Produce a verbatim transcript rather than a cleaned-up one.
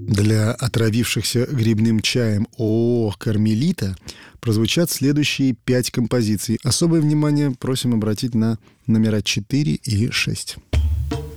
Для отравившихся грибным чаем ООО «Кармелита» прозвучат следующие пять композиций. Особое внимание просим обратить на номера четыре и шесть.